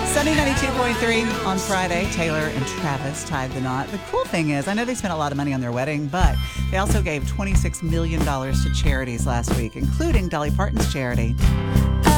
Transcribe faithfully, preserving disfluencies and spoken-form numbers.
Sunny ninety-two point three on Friday. Taylor and Travis tied the knot. The cool thing is, I know they spent a lot of money on their wedding, but they also gave twenty-six million dollars to charities last week, including Dolly Parton's charity.